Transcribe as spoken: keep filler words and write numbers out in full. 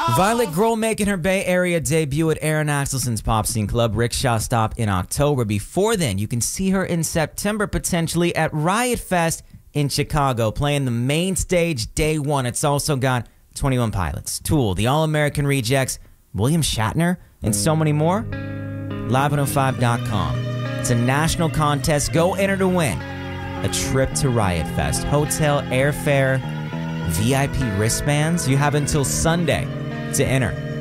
Violet Grohl making her Bay Area debut at Aaron Axelson's Pop Scene Club Rickshaw Stop in October. Before then, you can see her in September potentially at Riot Fest in Chicago, playing the main stage day one. It's also got twenty-one Pilots, Tool, the All-American Rejects, William Shatner, and so many more. live one oh five dot com. It's a national contest. Go enter to win a trip to Riot Fest. Hotel, airfare, V I P wristbands. You have until Sunday to enter.